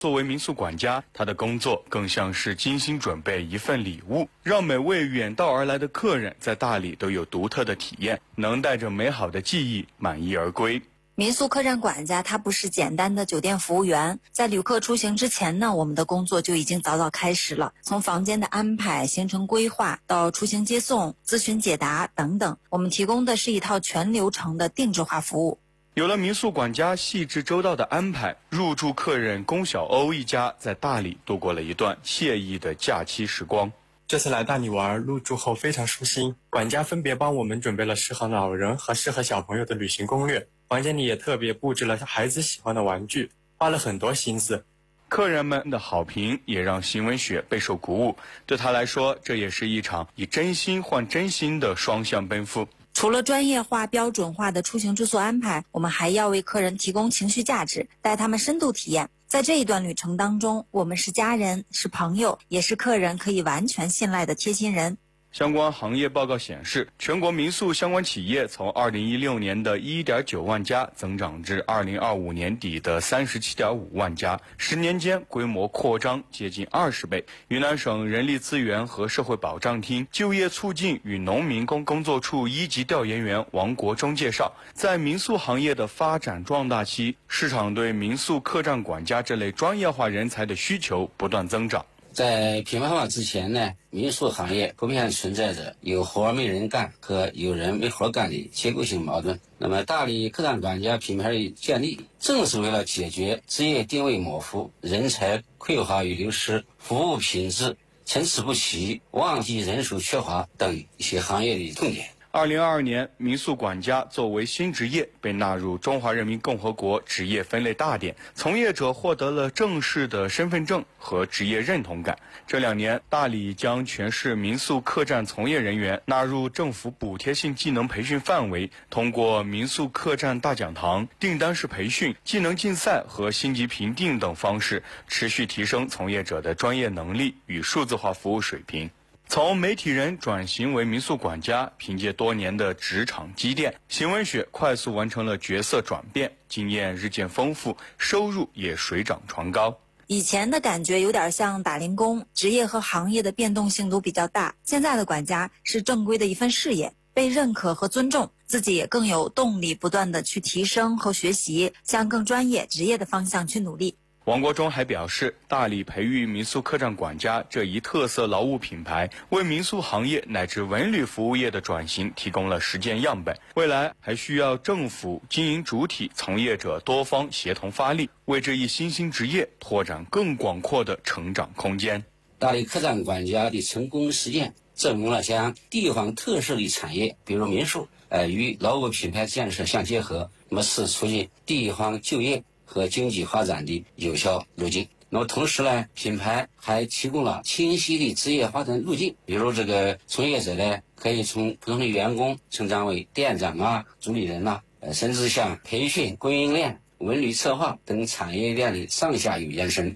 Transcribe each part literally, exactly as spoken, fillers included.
作为民宿管家，他的工作更像是精心准备一份礼物，让每位远道而来的客人在大理都有独特的体验，能带着美好的记忆满意而归。 民宿客栈管家他不是简单的酒店服务员，在旅客出行之前呢，我们的工作就已经早早开始了，从房间的安排、行程规划到出行接送、咨询解答等等，我们提供的是一套全流程的定制化服务。 有了民宿管家细致周到的安排，入住客人龚小欧一家在大理度过了一段惬意的假期时光。 这次来大理玩，入住后非常舒心，管家分别帮我们准备了适合老人和适合小朋友的旅行攻略，房间里也特别布置了孩子喜欢的玩具，花了很多心思。 客人们的好评也让邢文雪备受鼓舞，对她来说，这也是一场以真心换真心的双向奔赴。 除了专业化、标准化的出行住宿安排，我们还要为客人提供情绪价值，带他们深度体验。在这一段旅程当中，我们是家人，是朋友，也是客人可以完全信赖的贴心人。 相关行业报告显示，全国民宿相关企业从二零一六年的 一点九万家增长至二零二五年底的 三十七点五万家，十年间规模扩张接近二十倍。云南省人力资源和社会保障厅就业促进与农民工工作处一级调研员王国忠介绍，在民宿行业的发展壮大期，市场对民宿客栈管家这类专业化人才的需求不断增长。 在品牌化之前呢，民宿行业普遍存在着有活没人干和有人没活干的结构性矛盾。那么大理客栈管家品牌的建立，正是为了解决职业定位模糊、人才匮乏与流失、服务品质参差不齐、旺季人手缺乏等一些行业的痛点。 二零二二年，民宿管家作为新职业被纳入中华人民共和国职业分类大典，从业者获得了正式的身份证和职业认同感。这两年，大理将全市民宿客栈从业人员纳入政府补贴性技能培训范围，通过民宿客栈大讲堂、订单式培训、技能竞赛和星级评定等方式，持续提升从业者的专业能力与数字化服务水平。从媒体人转型为民宿管家，凭借多年的职场积淀，邢文雪快速完成了角色转变，经验日渐丰富，收入也水涨船高。 以前的感觉有点像打零工，职业和行业的变动性都比较大。现在的管家是正规的一份事业，被认可和尊重，自己也更有动力不断的去提升和学习，向更专业职业的方向去努力。 王国忠还表示，大理培育民宿客栈管家这一特色劳务品牌，为民宿行业乃至文旅服务业的转型提供了实践样本。未来还需要政府、经营主体、从业者多方协同发力，为这一新兴职业拓展更广阔的成长空间。 大理客栈管家的成功实践，证明了将地方特色的产业，比如民宿，呃，与劳务品牌建设相结合，那么是促进地方就业和经济发展的有效路径。那么同时呢，品牌还提供了清晰的职业发展路径，比如这个从业者呢，可以从普通的员工成长为店长啊、主理人呐、呃，甚至向培训、供应链、文旅策划等产业链的上下游延伸。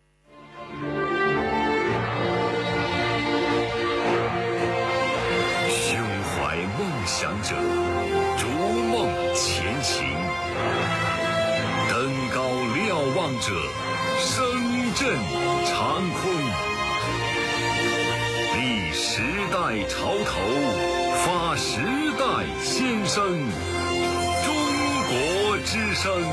胸怀梦想者，逐梦前行。登高瞭望者，声震长空。立时代潮头，发时代先声。中国之声。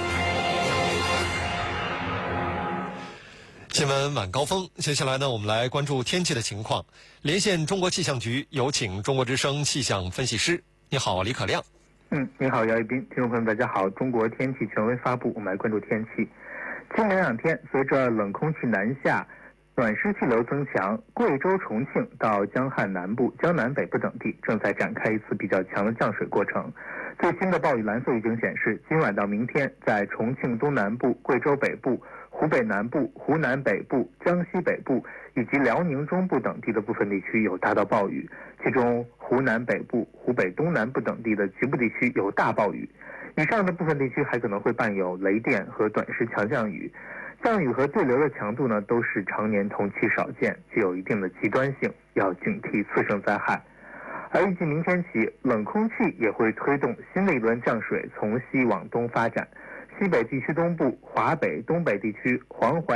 新闻晚高峰，接下来呢，我们来关注天气的情况。连线中国气象局，有请中国之声气象分析师。你好，李可亮。 嗯，你好，姚一斌，听众朋友们，大家好。中国天气权威发布，我们来关注天气。今明两天，随着冷空气南下，暖湿气流增强，贵州、重庆到江汉南部、江南北部等地正在展开一次比较强的降水过程。最新的暴雨蓝色预警显示，今晚到明天，在重庆东南部、贵州北部、湖北南部、湖南北部、江西北部以及辽宁中部等地的部分地区有大到暴雨，其中湖南北部、湖北东南部等地的局部地区有大暴雨。以上的部分地区还可能会伴有雷电和短时强降雨，降雨和对流的强度呢都是常年同期少见，具有一定的极端性，要警惕次生灾害。而预计明天起，冷空气也会推动新的一轮降水从西往东发展， 西北地区东部、华北、东北地区、黄淮